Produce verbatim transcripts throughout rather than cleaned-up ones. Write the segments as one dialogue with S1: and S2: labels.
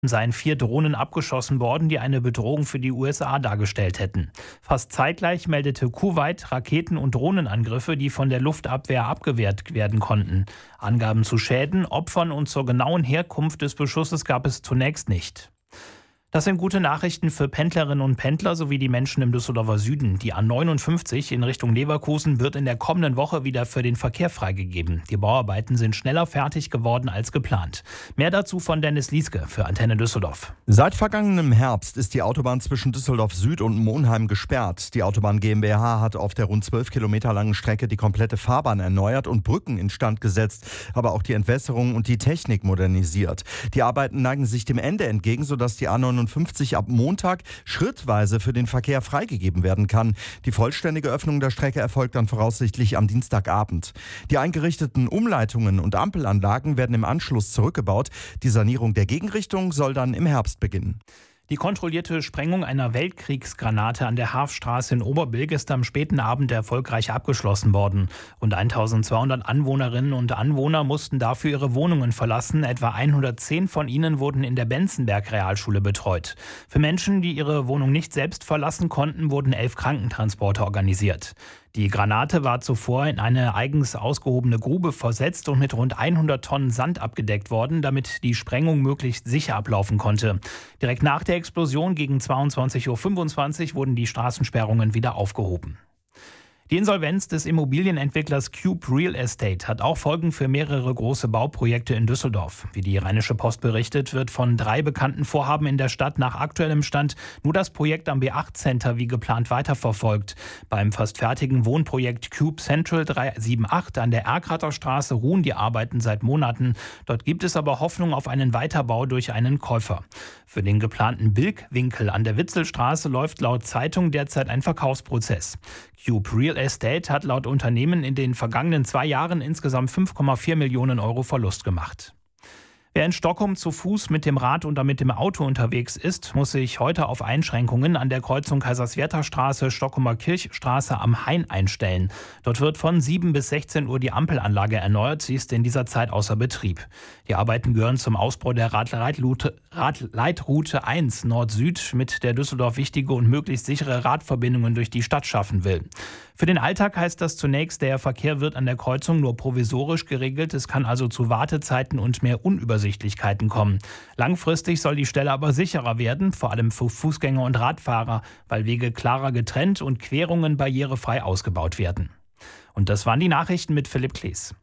S1: seien vier Drohnen abgeschossen worden, die eine Bedrohung für die U S A dargestellt hätten. Fast zeitgleich meldete Kuwait Raketen- und Drohnenangriffe, die von der Luftabwehr abgewehrt werden konnten. Angaben zu Schäden, Opfern und zur genauen Herkunft des Beschusses gab es zunächst nicht. Das sind gute Nachrichten für Pendlerinnen und Pendler sowie die Menschen im Düsseldorfer Süden. Die A neunundfünfzig in Richtung Leverkusen wird in der kommenden Woche wieder für den Verkehr freigegeben. Die Bauarbeiten sind schneller fertig geworden als geplant. Mehr dazu von Dennis Lieske für Antenne Düsseldorf.
S2: Seit vergangenem Herbst ist die Autobahn zwischen Düsseldorf Süd und Monheim gesperrt. Die Autobahn GmbH hat auf der rund zwölf Kilometer langen Strecke die komplette Fahrbahn erneuert und Brücken instand gesetzt, aber auch die Entwässerung und die Technik modernisiert. Die Arbeiten neigen sich dem Ende entgegen, sodass die A neunundfünfzig ab Montag schrittweise für den Verkehr freigegeben werden kann. Die vollständige Öffnung der Strecke erfolgt dann voraussichtlich am Dienstagabend. Die eingerichteten Umleitungen und Ampelanlagen werden im Anschluss zurückgebaut. Die Sanierung der Gegenrichtung soll dann im Herbst beginnen.
S1: Die kontrollierte Sprengung einer Weltkriegsgranate an der Haafstraße in Oberbilk ist am späten Abend erfolgreich abgeschlossen worden. Rund eintausendzweihundert Anwohnerinnen und Anwohner mussten dafür ihre Wohnungen verlassen. Etwa hundertzehn von ihnen wurden in der Benzenberg-Realschule betreut. Für Menschen, die ihre Wohnung nicht selbst verlassen konnten, wurden elf Krankentransporte organisiert. Die Granate war zuvor in eine eigens ausgehobene Grube versetzt und mit rund hundert Tonnen Sand abgedeckt worden, damit die Sprengung möglichst sicher ablaufen konnte. Direkt nach der Explosion gegen zweiundzwanzig Uhr fünfundzwanzig wurden die Straßensperrungen wieder aufgehoben. Die Insolvenz des Immobilienentwicklers Cube Real Estate hat auch Folgen für mehrere große Bauprojekte in Düsseldorf. Wie die Rheinische Post berichtet, wird von drei bekannten Vorhaben in der Stadt nach aktuellem Stand nur das Projekt am B acht Center wie geplant weiterverfolgt. Beim fast fertigen Wohnprojekt Cube Central drei sieben acht an der Erkrater Straße ruhen die Arbeiten seit Monaten. Dort gibt es aber Hoffnung auf einen Weiterbau durch einen Käufer. Für den geplanten Bilkwinkel an der Witzelstraße läuft laut Zeitung derzeit ein Verkaufsprozess. Cube Real Estate hat laut Unternehmen in den vergangenen zwei Jahren insgesamt fünf Komma vier Millionen Euro Verlust gemacht. Wer in Stockholm zu Fuß, mit dem Rad oder mit dem Auto unterwegs ist, muss sich heute auf Einschränkungen an der Kreuzung Kaiserswerther-Straße, Stockholmer Kirchstraße am Hain einstellen. Dort wird von sieben bis sechzehn Uhr die Ampelanlage erneuert. Sie ist in dieser Zeit außer Betrieb. Die Arbeiten gehören zum Ausbau der Radleitroute, Radleitroute eins Nord-Süd, mit der Düsseldorf wichtige und möglichst sichere Radverbindungen durch die Stadt schaffen will. Für den Alltag heißt das zunächst, der Verkehr wird an der Kreuzung nur provisorisch geregelt. Es kann also zu Wartezeiten und mehr Unübersichtlichkeiten kommen. Langfristig soll die Stelle aber sicherer werden, vor allem für Fußgänger und Radfahrer, weil Wege klarer getrennt und Querungen barrierefrei ausgebaut werden. Und das waren die Nachrichten mit Philipp Klees.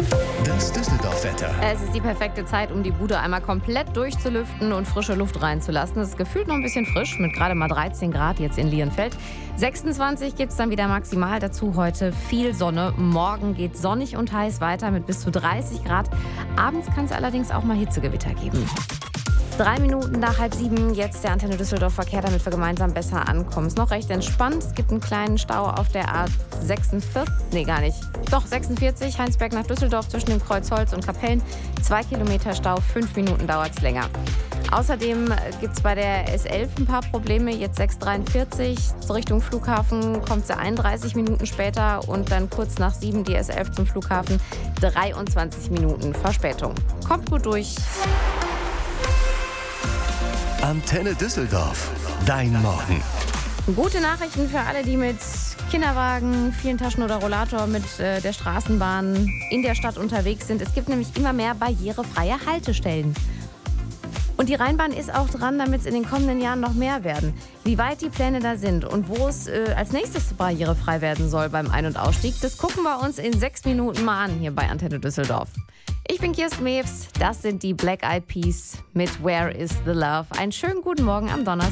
S3: Das Düsseldorf-Wetter.
S4: Es ist die perfekte Zeit, um die Bude einmal komplett durchzulüften und frische Luft reinzulassen. Es ist gefühlt noch ein bisschen frisch, mit gerade mal dreizehn Grad jetzt in Lienfeld. sechsundzwanzig gibt es dann wieder maximal. Dazu heute viel Sonne. Morgen geht sonnig und heiß weiter mit bis zu dreißig Grad. Abends kann es allerdings auch mal Hitzegewitter geben. Drei Minuten nach halb sieben, jetzt der Antenne Düsseldorf Verkehr, damit wir gemeinsam besser ankommen. Ist noch recht entspannt. Es gibt einen kleinen Stau auf der A sechsundvierzig, nee gar nicht, doch sechsundvierzig, Heinsberg nach Düsseldorf zwischen dem Kreuz Holz und Kapellen. Zwei Kilometer Stau, fünf Minuten dauert es länger. Außerdem gibt es bei der S elf ein paar Probleme. Jetzt sechs Uhr dreiundvierzig zur Richtung Flughafen kommt sie einunddreißig Minuten später und dann kurz nach sieben die S elf zum Flughafen, dreiundzwanzig Minuten Verspätung. Kommt gut durch.
S3: Antenne Düsseldorf. Dein Morgen.
S4: Gute Nachrichten für alle, die mit Kinderwagen, vielen Taschen oder Rollator mit äh, der Straßenbahn in der Stadt unterwegs sind. Es gibt nämlich immer mehr barrierefreie Haltestellen. Und die Rheinbahn ist auch dran, damit es in den kommenden Jahren noch mehr werden. Wie weit die Pläne da sind und wo es äh, als nächstes barrierefrei werden soll beim Ein- und Ausstieg, das gucken wir uns in sechs Minuten mal an hier bei Antenne Düsseldorf. Ich bin Kirsten Mewes, das sind die Black Eyed Peas mit Where is the Love. Einen schönen guten Morgen am Donnerstag.